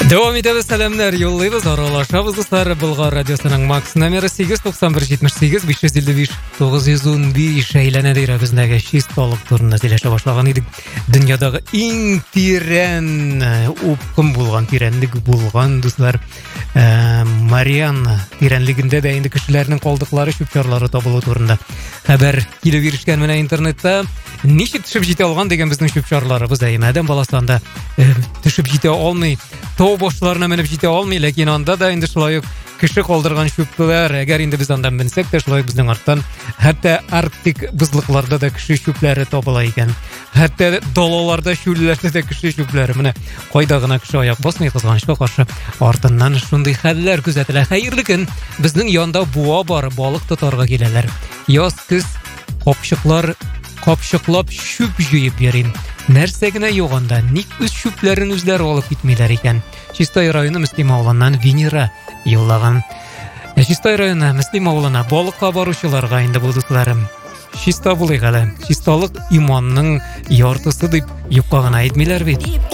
Devam ederiz, selamlar yollayız, aralashamiz dostlar. Bulg'or radiosining Max nomeri 89178 555 915 aylanadi bizdagi chistalik turida telasha boshlagan edik. Dunyodagi eng teran o'pqin bo'lgan, teranlik bo'lgan do'stlar, Mariana teranligida da endi kishilarning qoldiqlari, shubchorlari topilib turibdi. Xabar kelib berishgan mana internetda. Nechik tushib jeta olgan degan bizning shubchorlarimiz aymadan Balastanda tushib jeta olmay, tog' boshlarini minib jeta olmay, lekin onda da endi shulay kishi qoldirgan shublar, agar endi biz ondan binsek de shulay bizning ortdan hatto Arktik buzliqlarda da kishi shublari topila ekan. Hatto dalalarda, shullarda da kishi shublari. Mana qo'ydagina kishi oyoq bosmay qizg'anishga qarshi ortidan shunday xabarlar kuzatiladi. Xayrli kun. Bizning yonda buva bor, baliq tutarga kelalar. Yoz kuz qopshiqlab shub yuyib bering. Narsagina yo'g'anda nik o'z shublarini o'zlari olib ketmaylar ekan. Chistoy rayoni Muslim ovlandan Venera yo'llagan. Chistoy rayoni Muslim ovlana baliqqa boruvchilarga endi bu do'stlarim. Chisto bo'ling hali. Chistalik imonning yortisi deb yo'qog'ini aytmaylar bit.